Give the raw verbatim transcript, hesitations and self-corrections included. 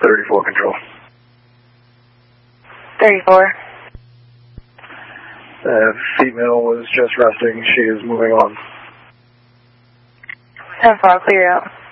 thirty-four control. thirty-four. Uh, female was just resting. She is moving on. ten four, clear out.